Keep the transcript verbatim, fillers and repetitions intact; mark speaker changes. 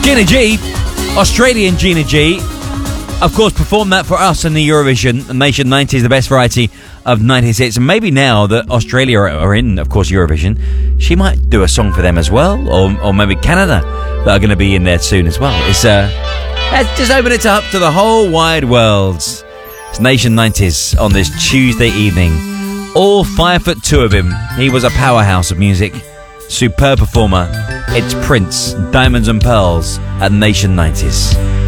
Speaker 1: Gina G, Australian Gina G, of course, performed that for us in the Eurovision Nation nineties, the best variety of nineties hits. And maybe now that Australia are in, of course, Eurovision, she might do a song for them as well, or or maybe Canada that are going to be in there soon as well. It's uh, let's just open it up to the whole wide world. It's Nation nineties on this Tuesday evening. All five foot two of him. He was a powerhouse of music. Superb performer. It's Prince, Diamonds and Pearls at Nation nineties.